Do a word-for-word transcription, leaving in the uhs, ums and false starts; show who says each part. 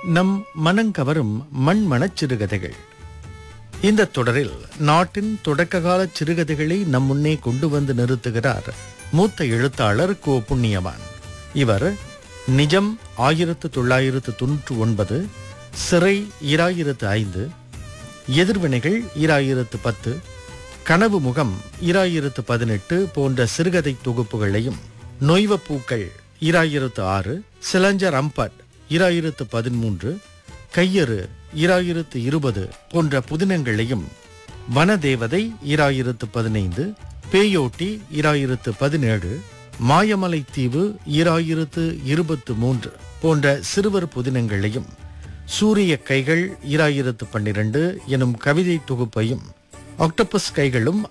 Speaker 1: நம் மனங்கவரும் மண்மணச் சிறுகதைகள். இந்த தொடரில் நாட்டின் தொடக்ககால சிறுகதைகளை நம் முன்னே கொண்டு வந்து நிறுத்துகிறார் மூத்த எழுத்தாளர் கோ புண்ணியவான். இவர் நிஜம் ஆயிரத்து தொள்ளாயிரத்து தொன்னூற்று ஒன்பது, சிறை இராயிரத்து ஐந்து, எதிர்வினைகள் இராயிரத்து பத்து, கனவு முகம் இராயிரத்து பதினெட்டு போன்ற சிறுகதை தொகுப்புகளையும், நொய்வப்பூக்கள் இராயிரத்து ஆறு, சிலஞ்சர் அம்பட் இராயிரத்து பதிமூன்று, கையறு இராயிரத்து இருபது போன்ற புதினங்களையும், வனதேவதை இராயிரத்து பதினைந்து, பேயோட்டி இராயிரத்து பதினேழு, மாயமலை தீவு இராயிரத்து இருபத்து மூன்று போன்ற சிறுவர் புதினங்களையும், சூரிய கைகள் இராயிரத்து பன்னிரண்டு எனும் கவிதை தொகுப்பையும், ஆக்டோபஸ் கைகளும்